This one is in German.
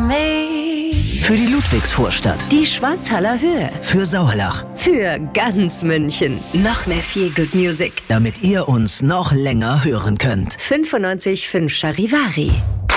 me. Für die Ludwigsvorstadt. Die Schwanthaler Höhe. Für Sauerlach. Für ganz München. Noch mehr Feel Good Music. Damit ihr uns noch länger hören könnt. 95.5 Charivari.